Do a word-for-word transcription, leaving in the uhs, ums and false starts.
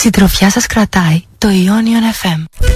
Τη συντροφιά σας κρατάει το Ionian εφ εμ.